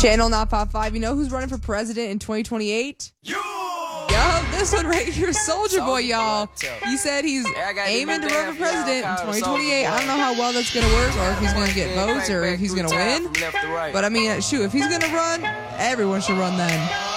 Channel Not Pop 5. You know who's running for president in 2028? Yo, this one right here, Soldier Boy, y'all. He said he's aiming to run for president in 2028. I don't know how well that's going to work, or if he's going to get votes, or if he's going to win. But I mean, shoot, if he's going to run, everyone should run then.